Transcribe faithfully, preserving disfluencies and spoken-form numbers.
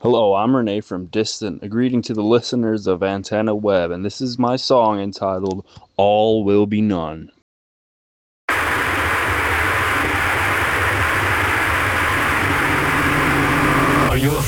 Hello, I'm Renee from Distant. A greeting to the listeners of Antenna Web, and this is my song entitled All Will Be None.